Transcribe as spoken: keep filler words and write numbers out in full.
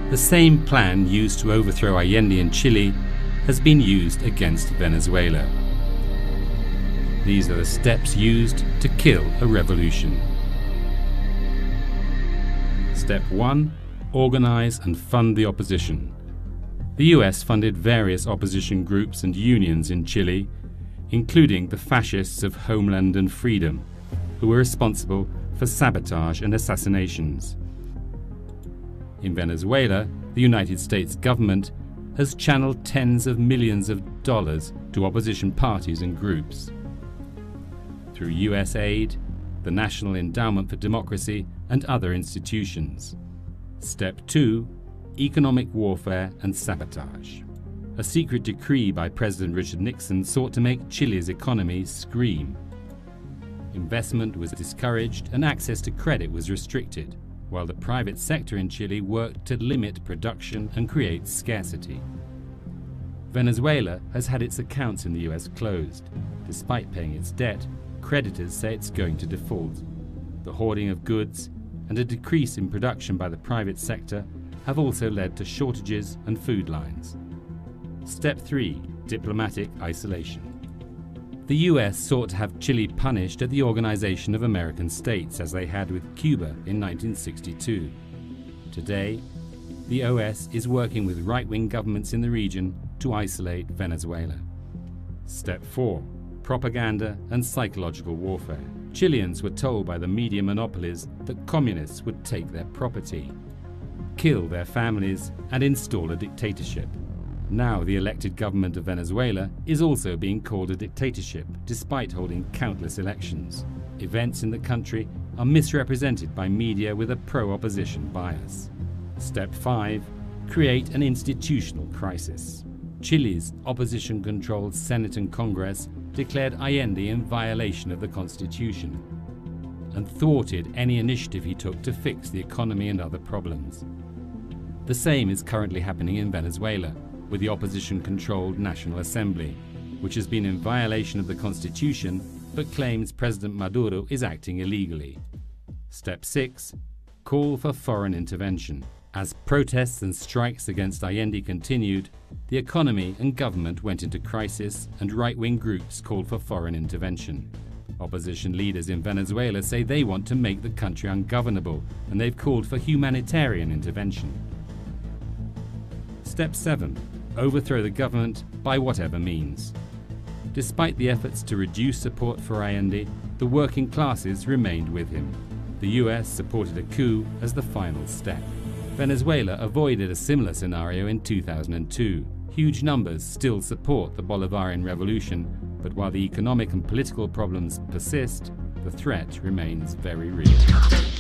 The same plan used to overthrow Allende in Chile has been used against Venezuela. These are the steps used to kill a revolution. Step one. Organize and fund the opposition. The U S funded various opposition groups and unions in Chile, including the fascists of Homeland and Freedom, who were responsible for sabotage and assassinations. In Venezuela, the United States government has channeled tens of millions of dollars to opposition parties and groups. Through U S aid, the National Endowment for Democracy, and other institutions. Step two. Economic warfare and sabotage. A secret decree by President Richard Nixon sought to make Chile's economy scream. Investment was discouraged and access to credit was restricted, while the private sector in Chile worked to limit production and create scarcity. Venezuela has had its accounts in the U S closed. Despite paying its debt, creditors say it's going to default. The hoarding of goods and a decrease in production by the private sector have also led to shortages and food lines. Step three. Diplomatic isolation. The U S sought to have Chile punished at the Organization of American States, as they had with Cuba in nineteen sixty-two. Today, the O S is working with right-wing governments in the region to isolate Venezuela. Step four. Propaganda and psychological warfare. Chileans were told by the media monopolies that communists would take their property, kill their families, and install a dictatorship. Now the elected government of Venezuela is also being called a dictatorship, despite holding countless elections. Events in the country are misrepresented by media with a pro-opposition bias. Step five. Create an institutional crisis. Chile's opposition-controlled Senate and Congress declared Allende in violation of the Constitution and thwarted any initiative he took to fix the economy and other problems. The same is currently happening in Venezuela with the opposition-controlled National Assembly, which has been in violation of the Constitution but claims President Maduro is acting illegally. Step six. Call for foreign intervention. As protests and strikes against Allende continued, the economy and government went into crisis and right-wing groups called for foreign intervention. Opposition leaders in Venezuela say they want to make the country ungovernable, and they've called for humanitarian intervention. Step seven. Overthrow the government by whatever means. Despite the efforts to reduce support for Allende, the working classes remained with him. The U S supported a coup as the final step. Venezuela avoided a similar scenario in two thousand two. Huge numbers still support the Bolivarian revolution, but while the economic and political problems persist, the threat remains very real.